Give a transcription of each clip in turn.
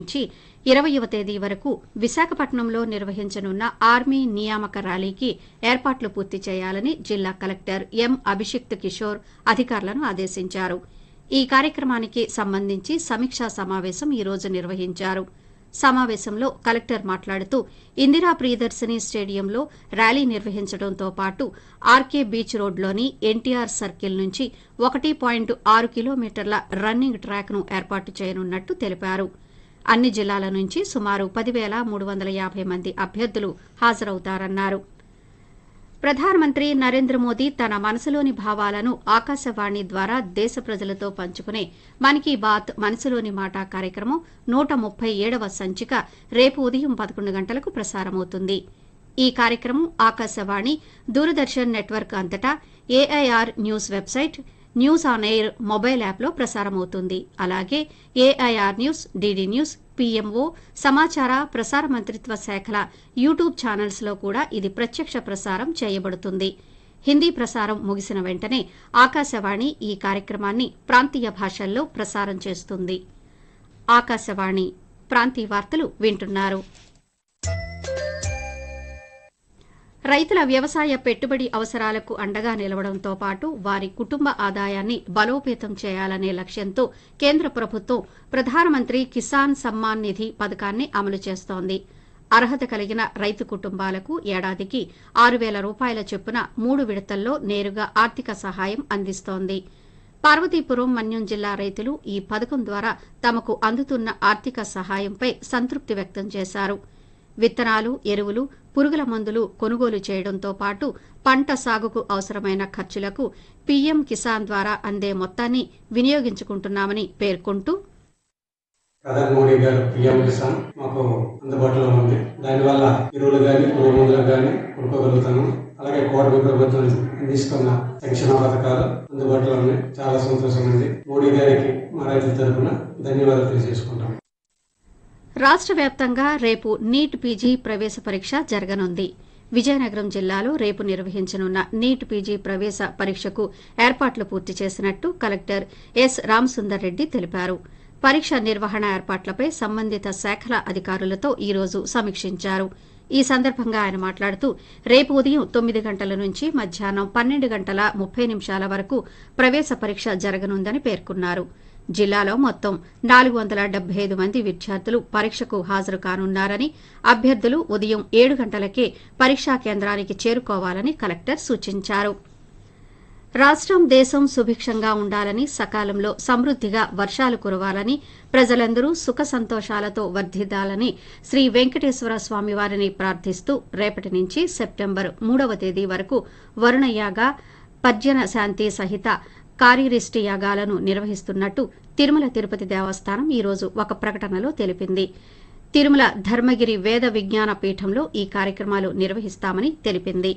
నుంచి 20వ తేదీ వరకు విశాఖపట్నంలో నిర్వహించనున్న ఆర్మీ నియామక ర్యాలీకి ఏర్పాట్లు పూర్తి చేయాలని జిల్లా కలెక్టర్ ఎం అభిషిక్త్ కిషోర్ అధికారులను ఆదేశించారు. ఈ కార్యక్రమానికి సంబంధించి సమీక్షా సమావేశం ఈ రోజు నిర్వహించారు. సమావేశంలో కలెక్టర్ మాట్లాడుతూ ఇందిరా ప్రియదర్శిని స్టేడియంలో ర్యాలీ నిర్వహించడంతో పాటు ఆర్కే బీచ్ రోడ్లోని ఎన్టీఆర్ సర్కిల్ నుంచి 1.6 కిలోమీటర్ల రన్నింగ్ ట్రాక్ను ఏర్పాటు చేయనున్నట్టు తెలిపారు. అన్ని జిల్లాల నుంచి సుమారు 10,350 మంది అభ్యర్థులు హాజరవుతారన్నారు. ప్రధానమంత్రి నరేంద్ర మోదీ తన మనసులోని భావాలను ఆకాశవాణి ద్వారా దేశ ప్రజలతో పంచుకునే మన్ కీ బాత్ మనసులోని మాట కార్యక్రమం 137వ సంచిక రేపు ఉదయం 11 గంటలకు ప్రసారమవుతుంది. ఈ కార్యక్రమం ఆకాశవాణి, దూరదర్శన్ నెట్వర్క్ అంతటా AIR news website, news on air mobile యాప్లో ప్రసారమవుతుంది. అలాగే AIR news, DD news, PMO, సమాచార ప్రసార మంత్రిత్వ శాఖల యూట్యూబ్ ఛానల్స్లో కూడా ఇది ప్రత్యక్ష ప్రసారం చేయబడుతుంది. హిందీ ప్రసారం ముగిసిన వెంటనే ఆకాశవాణి ఈ కార్యక్రమాన్ని ప్రాంతీయ భాషల్లో ప్రసారం చేస్తుంది. ఆకాశవాణి ప్రాంతీయ వార్తలు వింటున్నారు. రైతుల వ్యవసాయ పెట్టుబడి అవసరాలకు అండగా నిలవడంతో పాటు వారి కుటుంబ ఆదాయాన్ని బలోపేతం చేయాలనే లక్ష్యంతో కేంద్ర ప్రభుత్వం ప్రధానమంత్రి కిసాన్ సమ్మాన్ నిధి పథకాన్ని అమలు చేస్తోంది. అర్హత కలిగిన రైతు కుటుంబాలకు ఏడాదికి 6,000 రూపాయల చొప్పున 3 విడతల్లో నేరుగా ఆర్థిక సహాయం అందిస్తోంది. పార్వతీపురం, మన్యం జిల్లా రైతులు ఈ పథకం ద్వారా తమకు అందుతున్న ఆర్థిక సహాయంపై సంతృప్తి వ్యక్తం చేశారు. విత్తనాలు, ఎరువులు, పురుగుల మందులు కొనుగోలు చేయడంతో పాటు పంట సాగుకు అవసరమైన ఖర్చులకు పీఎం కిసాన్ ద్వారా అందే మొత్తాన్ని వినియోగించుకుంటున్నామని పేర్కొంటూ, ప్రధాని మోడీ గారు పీఎం కిసాన్ మాకు అందుబాటులో ఉంది. దానివల్ల ఎరువులు కానీ పురుగు మందులు కానీ కొనుక్కోగలుగుతాము. అలాగే కోటి ప్రభుత్వం అందిస్తున్న సంక్షేమ పథకాలు అందుబాటులో ఉన్నాయి. చాలా సంతోషం ఉంది. మోడీ గారికి మా రైతుల తరఫున ధన్యవాదాలు తెలియజేసుకుంటాం. రాష్ట్ర వ్యాప్తంగా రేపు నీట్ పీజీ ప్రవేశ పరీక్ష జరగనుంది. విజయనగరం జిల్లాలో రేపు నిర్వహించనున్న నీట్ పీజీ ప్రవేశ పరీక్షకు ఏర్పాట్లు పూర్తి చేసినట్టు కలెక్టర్ ఎస్ రామసుందర్ రెడ్డి తెలిపారు. పరీక్ష నిర్వహణ ఏర్పాట్లపై సంబంధిత శాఖల అధికారులతో ఈ రోజు సమీక్షించారు. ఈ సందర్భంగా ఆయన మాట్లాడుతూ రేపు ఉదయం 9 గంటల నుంచి మధ్యాహ్నం 12:30 వరకు ప్రవేశ పరీక్ష జరగనుందని పేర్కొన్నారు. జిల్లాలో మొత్తం 475 మంది విద్యార్థులు పరీక్షకు హాజరు కానున్నారని, అభ్యర్థులు ఉదయం 7 గంటలకే పరీక్షా కేంద్రానికి చేరుకోవాలని కలెక్టర్ సూచించారు. రాష్టం, దేశం సుభిక్షంగా ఉండాలని, సకాలంలో సమృద్దిగా వర్షాలు కురవాలని, ప్రజలందరూ సుఖ సంతోషాలతో వర్ధిల్లాలని శ్రీ వెంకటేశ్వర స్వామివారిని ప్రార్థిస్తూ రేపటి నుంచి సెప్టెంబర్ 3వ తేదీ వరకు వరుణయాగ, పర్జన శాంతి సహిత కార్యరిష్టి యాగాలను నిర్వహిస్తున్నట్టు తిరుమల తిరుపతి దేవస్థానం ఈ రోజు ఒక ప్రకటనలో తెలిపింది. తిరుమల ధర్మగిరి వేద విజ్ఞాన పీఠంలో ఈ కార్యక్రమాలు నిర్వహిస్తామని తెలిపింది.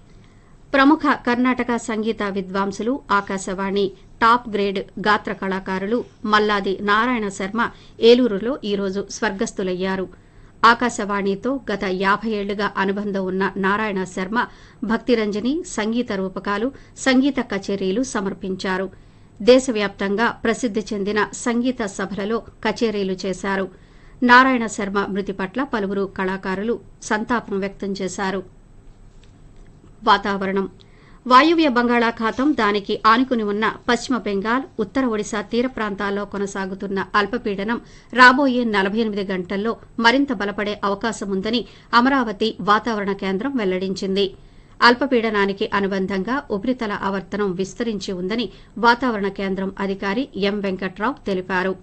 ప్రముఖ కర్ణాటక సంగీత విద్వాంసులు, ఆకాశవాణి టాప్ గ్రేడ్ గాత్ర కళాకారులు మల్లాది నారాయణ శర్మ ఏలూరులో ఈ రోజు స్వర్గస్థులయ్యారు. ఆకాశవాణితో గత 50 ఏళ్లుగా అనుబంధం ఉన్న నారాయణ శర్మ భక్తిరంజని, సంగీత రూపకాలు, సంగీత కచేరీలు సమర్పించారు. దేశవ్యాప్తంగా ప్రసిద్ది చెందిన సంగీత సభలలో కచేరీలు చేశారు. నారాయణ శర్మ మృతి పట్ల పలువురు కళాకారులు సంతాపం వ్యక్తం చేశారు. వాతావరణం. వాయువ్య బంగాళాఖాతం, దానికి ఆనుకుని ఉన్న పశ్చిమ బెంగాల్, ఉత్తర ఒడిశా తీర ప్రాంతాల్లో కొనసాగుతున్న అల్పపీడనం రాబోయే 48 గంటల్లో మరింత బలపడే అవకాశముందని అమరావతి వాతావరణ కేంద్రం వెల్లడించింది. అల్పపీడనానికి అనుబంధంగా ఉపరితల ఆవర్తనం విస్తరించి ఉందని వాతావరణ కేంద్రం అధికారి ఎం వెంకట్రావు తెలిపారు.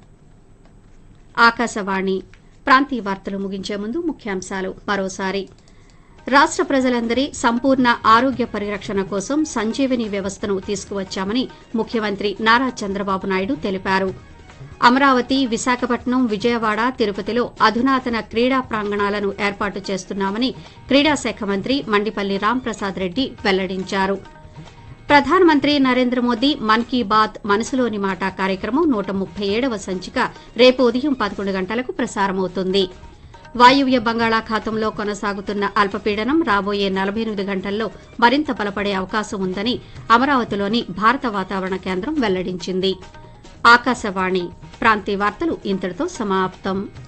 ఆకాశవాణి ప్రాంతీయ వార్తలు ముగించే ముందు ముఖ్యాంశాలు మరోసారి. రాష్ట్ర ప్రజలందరి సంపూర్ణ ఆరోగ్య పరిరక్షణ కోసం సంజీవని వ్యవస్థను తీసుకువచ్చామని ముఖ్యమంత్రి నారా చంద్రబాబు నాయుడు తెలిపారు. అమరావతి, విశాఖపట్నం, విజయవాడ, తిరుపతిలో అధునాతన క్రీడా ప్రాంగణాలను ఏర్పాటు చేస్తున్నామని క్రీడాశాఖ మంత్రి మండిపల్లి రాంప్రసాద్ రెడ్డి వెల్లడించారు. ప్రధానమంత్రి నరేంద్ర మోదీ మన్ కీ బాత్ మనసులోని మాట కార్యక్రమం 137వ సంచిక రేపు ఉదయం 11 గంటలకు ప్రసారమవుతుంది. వాయువ్య బంగాళాఖాతంలో కొనసాగుతున్న అల్పపీడనం రాబోయే 48 గంటల్లో మరింత బలపడే అవకాశం ఉందని అమరావతిలోని భారత వాతావరణ కేంద్రం వెల్లడించింది. ఆకాశవాణి ప్రాంతీయ వార్తలు ఇంతటితో సమాప్తం.